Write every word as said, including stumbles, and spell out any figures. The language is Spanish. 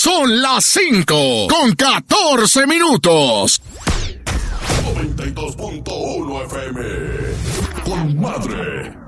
Son las cinco con catorce minutos. noventa y dos punto uno F M. Con madre.